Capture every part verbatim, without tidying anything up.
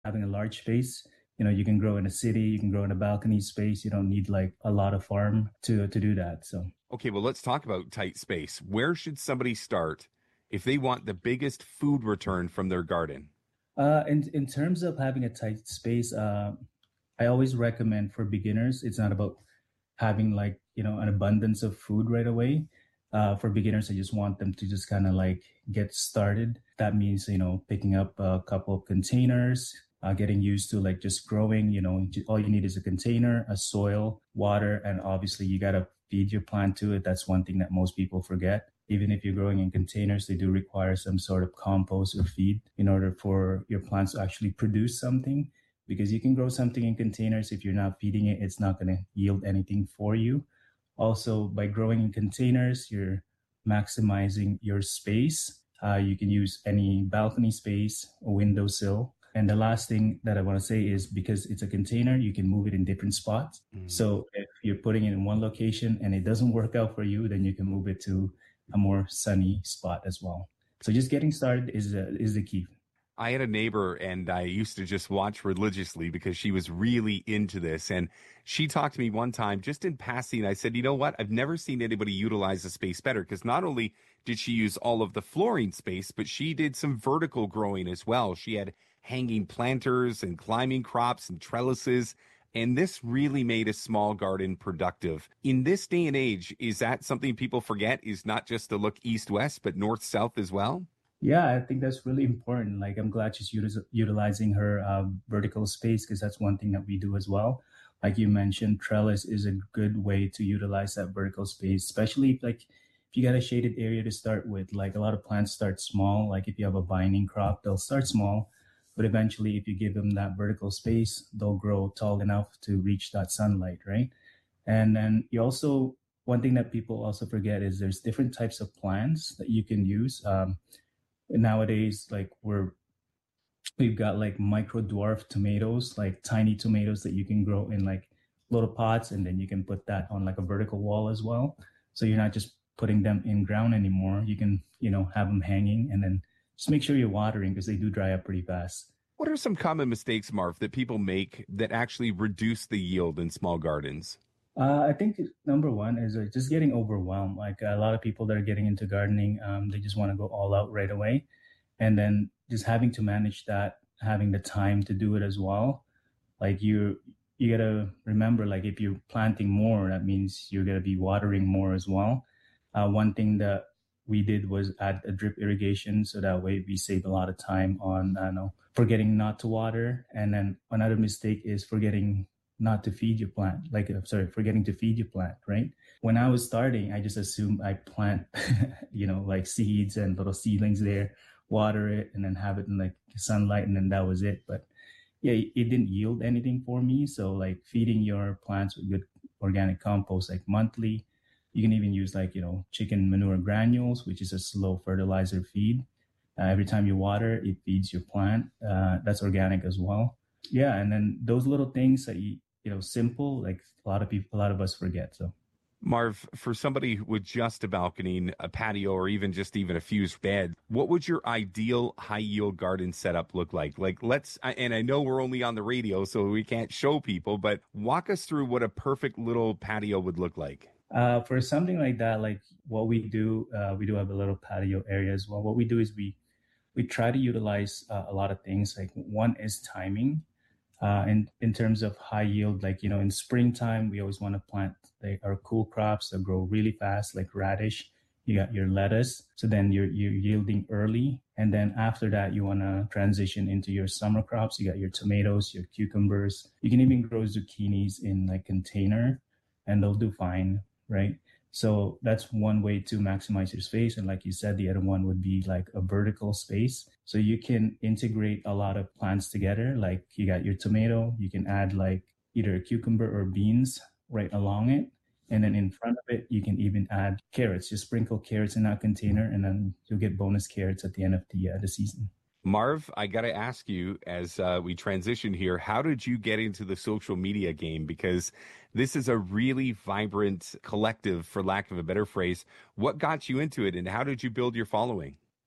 having a large space. You know, you can grow in a city, you can grow in a balcony space. You don't need like a lot of farm to to do that. So Okay, well, let's talk about tight space. Where should somebody start if they want the biggest food return from their garden? uh, in in terms of having a tight space, uh, I always recommend for beginners. It's not about having like you know an abundance of food right away. Uh, for beginners, I just want them to just kind of like get started. That means you know picking up a couple of containers, uh, getting used to like just growing. You know, all you need is a container, a soil, water, and obviously you gotta feed your plant to it. That's one thing that most people forget. Even if you're growing in containers, they do require some sort of compost or feed in order for your plants to actually produce something, because you can grow something in containers. If you're not feeding it, it's not going to yield anything for you. Also, by growing in containers, you're maximizing your space. Uh, you can use any balcony space, a windowsill. And the last thing that I want to say is because it's a container, you can move it in different spots. Mm. So if you're putting it in one location and it doesn't work out for you, then you can move it to a more sunny spot as well. So just getting started is uh, is the key. I had a neighbor and I used to just watch religiously because she was really into this. And she talked to me one time just in passing. I said, you know what? I've never seen anybody utilize the space better, because not only did she use all of the flooring space, but she did some vertical growing as well. She had hanging planters and climbing crops and trellises. And this really made a small garden productive. In this day and age, is that something people forget, is not just to look east-west, but north-south as well? Yeah, I think that's really important. Like, I'm glad she's utis- utilizing her uh, vertical space, because that's one thing that we do as well. Like you mentioned, trellis is a good way to utilize that vertical space, especially if, like if you got a shaded area to start with. Like a lot of plants start small. Like if you have a binding crop, they'll start small, but eventually, if you give them that vertical space, they'll grow tall enough to reach that sunlight, right? And then you also, one thing that people also forget is there's different types of plants that you can use. Um, nowadays, like we're we've got like micro dwarf tomatoes, like tiny tomatoes that you can grow in like little pots, and then you can put that on like a vertical wall as well. So you're not just putting them in ground anymore. You can, you know, have them hanging, and then just make sure you're watering because they do dry up pretty fast. What are some common mistakes, Marv, that people make that actually reduce the yield in small gardens? Uh, I think number one is uh, just getting overwhelmed. Like a lot of people that are getting into gardening, um, they just want to go all out right away, and then just having to manage that, having the time to do it as well. Like you, you gotta remember, like if you're planting more, that means you're gonna be watering more as well. Uh, one thing that we did was add a drip irrigation, so that way we save a lot of time on, I don't know, forgetting not to water. And then another mistake is forgetting not to feed your plant. Like, uh, sorry, forgetting to feed your plant, right? When I was starting, I just assumed I plant, you know, like seeds and little seedlings there, water it, and then have it in like sunlight, and then that was it. But yeah, it didn't yield anything for me. So like feeding your plants with good organic compost like monthly. You can even use like, you know, chicken manure granules, which is a slow fertilizer feed. Uh, every time you water, it feeds your plant. Uh, that's organic as well. Yeah, and then those little things that you, you know, simple, like a lot of people, a lot of us forget. So Marv, for somebody with just a balcony, a patio, or even just even a fused bed, what would your ideal high yield garden setup look like? Like, let's, and I know we're only on the radio, so we can't show people, but walk us through what a perfect little patio would look like. uh, for something like that, like what we do, uh, we do have a little patio area as well. What we do is we we try to utilize uh, a lot of things. Like one is timing. Uh, in in terms of high yield, like you know, in springtime, we always want to plant like our cool crops that grow really fast, like radish. You got your lettuce, so then you're you're yielding early, and then after that, you want to transition into your summer crops. You got your tomatoes, your cucumbers. You can even grow zucchinis in like container, and they'll do fine, right? So that's one way to maximize your space. And like you said, the other one would be like a vertical space. So you can integrate a lot of plants together. Like you got your tomato, you can add like either a cucumber or beans right along it. And then in front of it, you can even add carrots. Just sprinkle carrots in that container, and then you'll get bonus carrots at the end of the uh, the season. Marv, I got to ask you as uh, we transition here, how did you get into the social media game? Because this is a really vibrant collective, for lack of a better phrase. What got you into it, and how did you build your following?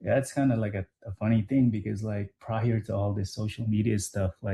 Yeah, it's kind of like a, a funny thing because like prior to all this social media stuff, like